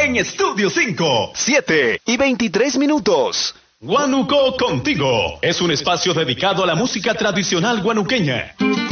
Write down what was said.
en Estudio 5. 7:23. Guanuco Contigo es un espacio dedicado a la música tradicional guanuqueña.